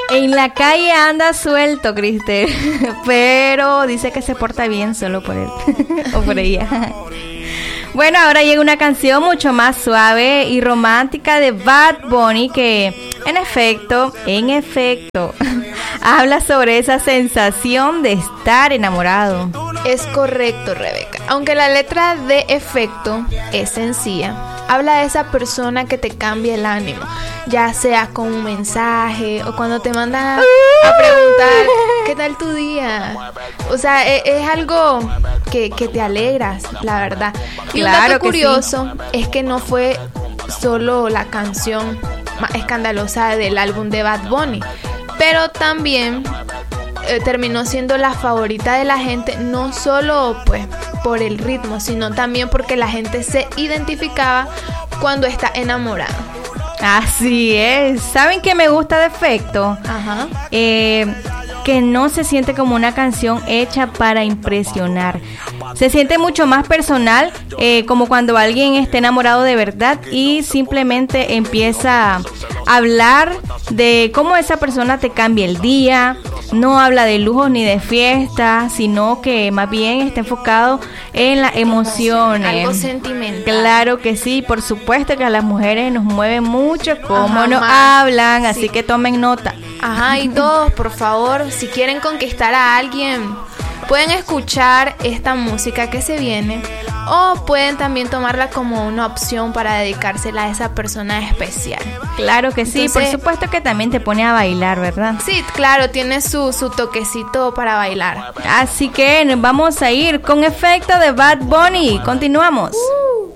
En la calle anda suelto, Cristel, pero dice que se porta bien solo por él o por ella. Bueno, ahora llega una canción mucho más suave y romántica de Bad Bunny que, en efecto, habla sobre esa sensación de estar enamorado. Es correcto, Rebeca. Aunque la letra de Efecto es sencilla, habla de esa persona que te cambia el ánimo, ya sea con un mensaje o cuando te mandan a preguntar ¿qué tal tu día? O sea, es algo que te alegras, la verdad. Y claro, un dato curioso sí, es que no fue solo la canción más escandalosa del álbum de Bad Bunny, pero también terminó siendo la favorita de la gente, no solo pues por el ritmo, sino también porque la gente se identificaba cuando está enamorado. Así es. ¿Saben qué me gusta de Efecto? Ajá. Que no se siente como una canción hecha para impresionar. Se siente mucho más personal, como cuando alguien está enamorado de verdad y simplemente empieza a hablar de cómo esa persona te cambia el día. No habla de lujos ni de fiestas, sino que más bien está enfocado en las emociones. Algo sentimental. Claro que sí, por supuesto que a las mujeres nos mueve mucho cómo nos hablan, sí. Así que tomen nota. Ajá, y todos, por favor, si quieren conquistar a alguien, pueden escuchar esta música que se viene o pueden también tomarla como una opción para dedicársela a esa persona especial. Claro que sí. Entonces, por supuesto que también te pone a bailar, ¿verdad? Sí, claro, tiene su toquecito para bailar. Así que nos vamos a ir con Efecto de Bad Bunny. Continuamos.